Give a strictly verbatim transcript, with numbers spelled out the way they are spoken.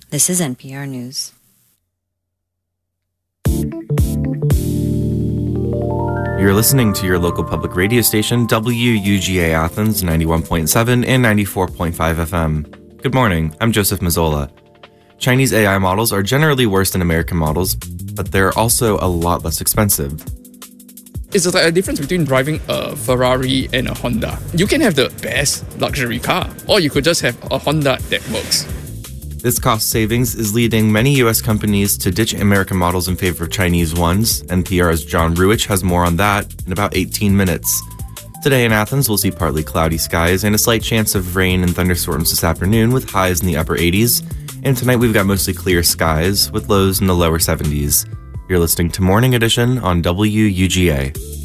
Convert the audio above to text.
This is N P R News. You're listening to your local public radio station, W U G A Athens, ninety-one point seven and ninety-four point five F M. Good morning, I'm Joseph Mazzola. Chinese A I models are generally worse than American models, but they're also a lot less expensive. It's like a difference between driving a Ferrari and a Honda. You can have the best luxury car, or you could just have a Honda that works. This cost savings is leading many U S companies to ditch American models in favor of Chinese ones. N P R's John Ruich has more on that in about eighteen minutes. Today in Athens, we'll see partly cloudy skies and a slight chance of rain and thunderstorms this afternoon with highs in the upper eighties. And tonight we've got mostly clear skies with lows in the lower seventies. You're listening to Morning Edition on W U G A.